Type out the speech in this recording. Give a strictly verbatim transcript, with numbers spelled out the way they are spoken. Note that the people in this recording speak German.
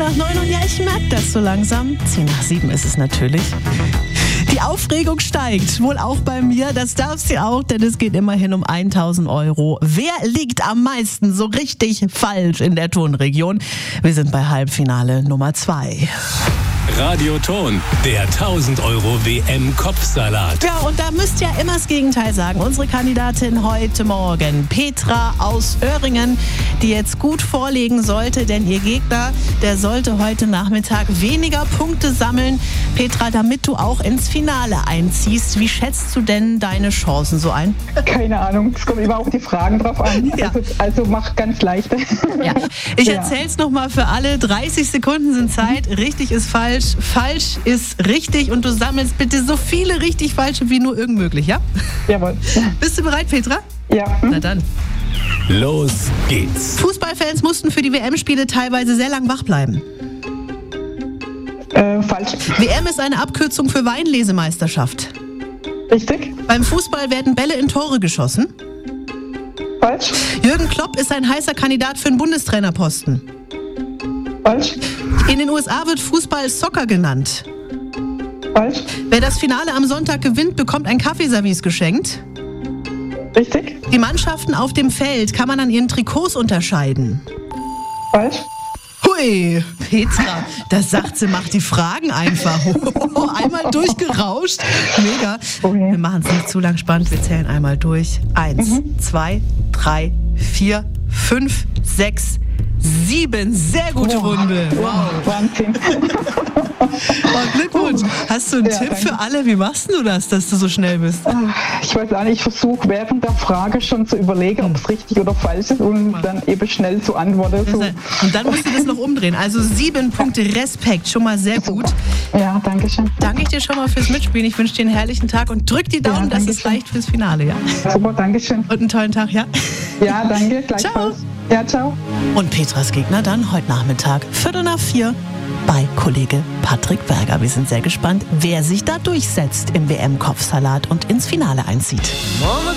nach neun und ja, ich merke das so langsam. Zehn nach sieben ist es natürlich. Die Aufregung steigt, wohl auch bei mir. Das darf sie auch, denn es geht immerhin um tausend Euro. Wer liegt am meisten so richtig falsch in der Tonregion? Wir sind bei Halbfinale Nummer zwei. Radioton, der tausend Euro W M-Kopfsalat. Ja, und da müsst ihr immer das Gegenteil sagen. Unsere Kandidatin heute Morgen, Petra aus Öhringen, die jetzt gut vorlegen sollte, denn ihr Gegner, der sollte heute Nachmittag weniger Punkte sammeln. Petra, damit du auch ins Finale einziehst, wie schätzt du denn deine Chancen so ein? Keine Ahnung, es kommt immer auf die Fragen drauf an. Ja. Also, also mach ganz leichte. Ja. Ich Ja. erzähl's nochmal für alle. dreißig Sekunden sind Zeit. Richtig ist falsch. Falsch ist richtig. Und du sammelst bitte so viele richtig falsche wie nur irgend möglich, ja? Jawohl. Bist du bereit, Petra? Ja. Na dann. Los geht's. Fußballfans mussten für die W M-Spiele teilweise sehr lang wach bleiben. Äh, falsch. W M ist eine Abkürzung für Weinlesemeisterschaft. Richtig. Beim Fußball werden Bälle in Tore geschossen. Falsch. Jürgen Klopp ist ein heißer Kandidat für den Bundestrainerposten. Falsch. In den U S A wird Fußball Soccer genannt. Falsch. Wer das Finale am Sonntag gewinnt, bekommt ein Kaffeeservice geschenkt. Richtig. Die Mannschaften auf dem Feld kann man an ihren Trikots unterscheiden. Falsch. Hui, Petra, das sagt sie, macht die Fragen einfach. Einmal durchgerauscht. Mega. Okay. Wir machen es nicht zu lang spannend. Wir zählen einmal durch. Eins, Mhm. zwei, drei, vier, fünf, sechs, sieben. Sehr gute Runde. Wow. Wahnsinn. Oh, Glückwunsch. Hast du einen Ja, Tipp danke. für alle? Wie machst du das, dass du so schnell bist? Ich weiß auch nicht, ich versuche während der Frage schon zu überlegen, ob es richtig oder falsch ist und dann eben schnell zu antworten. So. Und dann musst du das noch umdrehen. Also sieben Punkte Respekt. Schon mal sehr gut. Ja, danke schön. Danke ich dir schon mal fürs Mitspielen. Ich wünsche dir einen herrlichen Tag und drück die Daumen, Ja, dass danke es schön. reicht fürs Finale, ja? Super, danke schön. Und einen tollen Tag, ja? Ja, danke, gleichfalls. Ja, ciao. Und Petras Gegner dann heute Nachmittag, Viertel nach vier, bei Kollege Patrick Berger. Wir sind sehr gespannt, wer sich da durchsetzt im W M-Kopfsalat und ins Finale einzieht. Mama